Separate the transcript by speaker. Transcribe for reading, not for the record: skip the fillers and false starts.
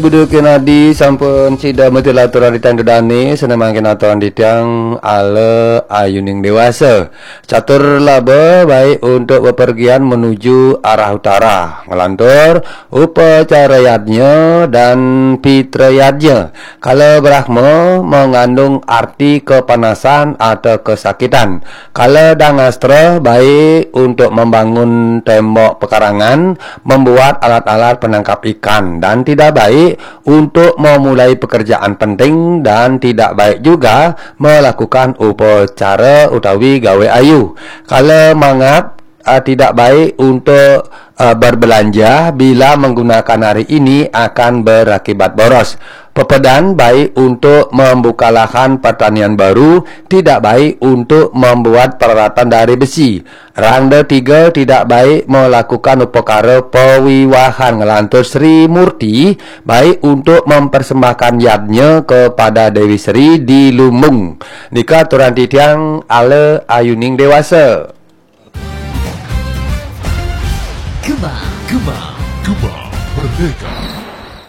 Speaker 1: Budu kenadi sampun sida metil aturan di tangga dani senamang kenaturan di tiang ala ayuning dewasa. Catur laba baik untuk bepergian menuju arah utara. Ngelantur upacarayatnya dan fitrayatnya. Kalau Brahma mengandung arti kepanasan atau kesakitan. Kalau Dangastra baik untuk membangun tembok pekarangan, membuat alat-alat penangkap ikan, dan tidak baik untuk memulai pekerjaan penting, dan tidak baik juga melakukan upacara utawi gawe ayu. Kalau mangap tidak baik untuk berbelanja bila menggunakan hari ini akan berakibat boros. Pepedan baik untuk membuka lahan pertanian baru, tidak baik untuk membuat peralatan dari besi. Rangda 3 tidak baik melakukan upakara pewiwahan. Ngelantur Sri Murti baik untuk mempersembahkan yadnya kepada Dewi Sri di Lumbung. Nika aturan titiang ala ayuning dewasa.
Speaker 2: Gema Merdeka.